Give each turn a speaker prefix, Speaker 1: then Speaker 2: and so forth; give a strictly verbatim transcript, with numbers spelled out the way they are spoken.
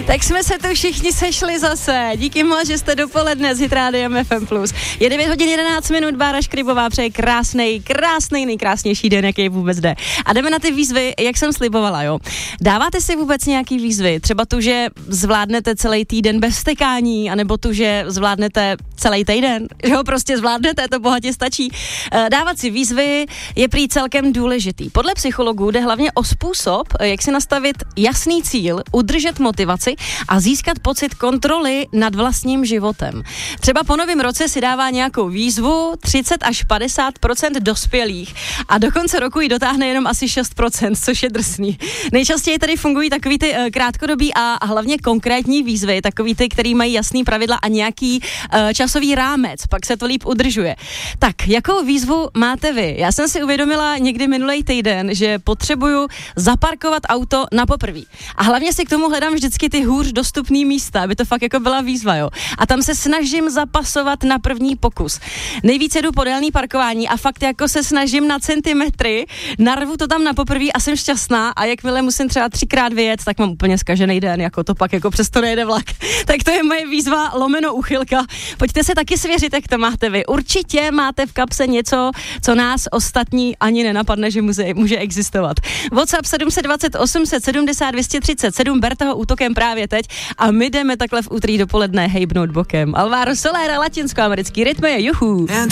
Speaker 1: Tak jsme se tu všichni sešli zase. Díky moc, že jste dopoledne s Hitrádiem F M plus. Je devět hodin jedenáct minut, Bára Škrybová přeje krásnej, krásnej, nejkrásnější den, jaký vůbec jde. A jdeme na ty výzvy, jak jsem slibovala, jo. Dáváte si vůbec nějaký výzvy? Třeba tu, že zvládnete celý týden bez vstekání, anebo tu, že zvládnete celý týden, že ho prostě zvládnete, to bohatě stačí. Dávat si výzvy je prý celkem důležitý. Podle psychologů jde hlavně o způsob, jak si nastavit jasný cíl, udržet motivaci a získat pocit kontroly nad vlastním životem. Třeba po novém roce si dává nějakou výzvu třicet až padesát procent dospělých a do konce roku ji dotáhne jenom asi šest procent, což je drsný. Nejčastěji tady fungují takový ty uh, krátkodobý a hlavně konkrétní výzvy, takový ty, který mají jasný pravidla a nějaký uh, časový rámec, pak se to líp udržuje. Tak, jakou výzvu máte vy? Já jsem si uvědomila někdy minulý týden, že potřebuju zaparkovat auto na poprví. A hlavně si k tomu hledám vždycky ty hůř dostupný místa, aby to fakt jako byla výzva, jo. A tam se snažím zapasovat na první pokus. Nejvíc jedu podélný parkování a fakt jako se snažím na centimetry, narvu to tam na poprví a jsem šťastná a jakmile musím třeba třikrát vyjet, tak mám úplně zkažený den, jako to pak jako přesto nejde vlak. Tak to je moje výzva lomeno úchylka. Pojďte se taky svěřit, jak to máte vy. Určitě máte v kapse něco, co nás ostatní ani nenapadne, že může, může existovat. WhatsApp sedm set dvacet osm set sedmdesát dvě stě třicet sedm, berte ho útokem právě teď a my jdeme takhle v úterý dopoledne hejbnout bokem. Alvaro Soler, latinskoamerický rytmy, juhu.